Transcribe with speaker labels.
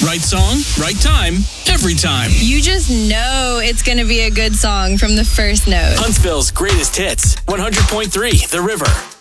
Speaker 1: Right song, right time, every time.
Speaker 2: You just know it's going to be a good song from the first note.
Speaker 3: Huntsville's greatest hits, 100.3 The River.